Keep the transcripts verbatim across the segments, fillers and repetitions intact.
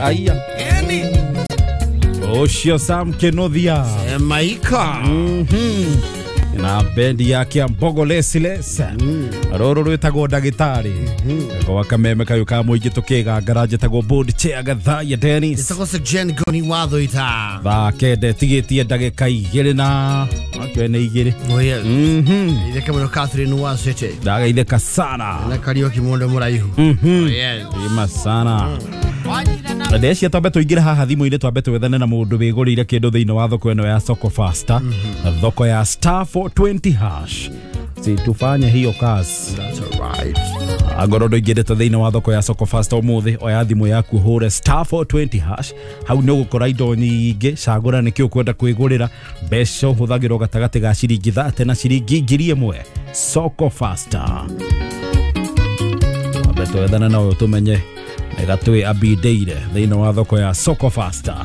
aya Eni Oshio Sam Kenothia Maika Mhm na bendi yake Mbogo Lesilese roro rwetagwo ndagitari kwa kameme kayo ka muingi tukiga garage tagwo board chair gatha ya Dennis Itako Sejen Goni Watho ita ba kende tigitie ndagika igiri na akene igiri Oh yes Mhm Ile kama no Catherine Wasete ndagaitheka sana na Karaoke Mondo Muraihu Mhm Oh yes ima sana Ndecia twambe tuingira haha thimu-ini twambe twethane na mundu wigurire kindu thiini wa thoko eno ya Soko Faster thoko ya star four twenty hash si tufanye hiyo kazi. That's alright Agorodo igirete thiini wa thoko ya Soko Faster umuthi oya thimu yaku hure star four twenty hash hau ni ugukora indo nyingi cagura niki ukwenda kwigurira mbeca huthagirwo gatagati ga ciringi thate na ciringi ngiri imwe Soko Faster twambe twethane na uyu tumenye Egatwe abideire thiini wa thoko ya Soko Faster.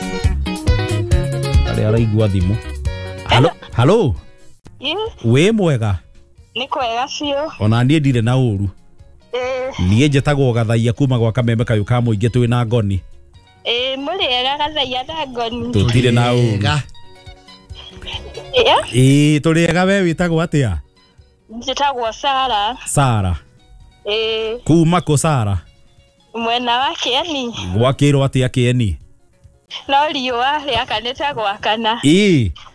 Ali araigua thimu. Halo, halo. Yes, We mwega. niko wega cio. Ona nie ndire na uru. Eh, Nie njetagwo gathaia kuma gwa kameme kayo ka muingi twi na ngoni. eh muri ega gathaia na ngoni. Tutire na uru. Eh, Eh, turi ega we witagwo atia? njitagwo Sara. Sara. Eh, Kuma ko Sara. mwena wa Kieni. Gwakirwo atia Kieni. No riua riakanite gwakana. Eh,